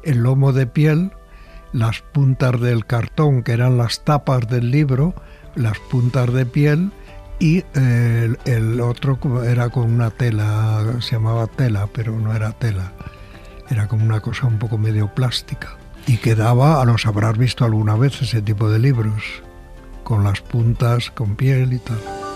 el lomo de piel, las puntas del cartón, que eran las tapas del libro, las puntas de piel, y el otro era con una tela, se llamaba tela, pero no era tela, era como una cosa un poco medio plástica. Y quedaba, los habrás visto alguna vez, ese tipo de libros, con las puntas, con piel y tal.